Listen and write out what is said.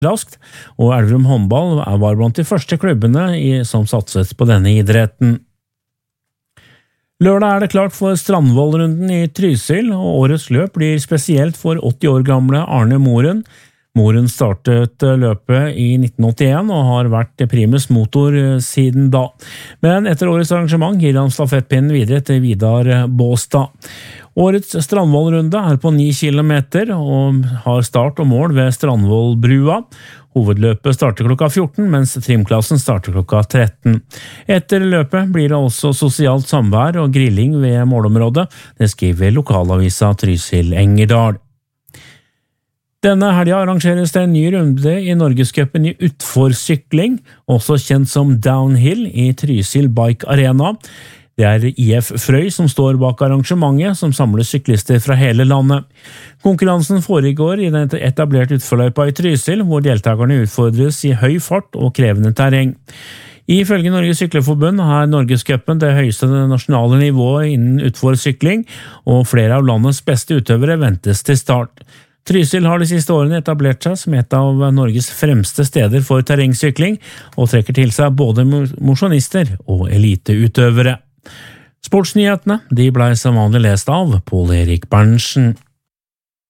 raskt, og Elverum håndball var blant de første klubbene som satset på denne idretten. Lørdag det klart for Strandvollrunden i Trysil, og årets løp blir spesielt for 80 år gamle Arne Moren. Moren startet løpet i 1981 og har vært primus motor siden da. Men etter årets arrangement gir han stafettpinnen videre til Vidar Båstad. Årets Strandvollrunde på 9 kilometer og har start og mål ved Strandvollbrua. Hovedløpet starter klokka 14, mens trimklassen starter klokka 13. Etter løpet blir det også sosialt samvær og grilling ved målområdet. Det skriver lokalavisa Trysil Engerdal. Denne helga arrangeres det en ny runde i Norgescupen i utforsykling, også kjent som Downhill i Trysil Bike Arena. Det IF Frøy som står bak arrangementet, som samler syklister fra hele landet. Konkurransen foregår i den etablerte utforløypa i Trysil, hvor deltakerne utfordres i høy fart og krevende terreng. Ifølge Norges Syklerforbund Norgescupen det høyeste nasjonale nivået innen utforsykling, og flere av landets beste utøvere ventes til start. Trysil har de siste årene etablert seg som et av Norges fremste steder for terrengsykling, og trekker til seg både mosjonister og eliteutøvere. Sportsnyhetene de ble som vanlig lest av Pål Erik Berntsen.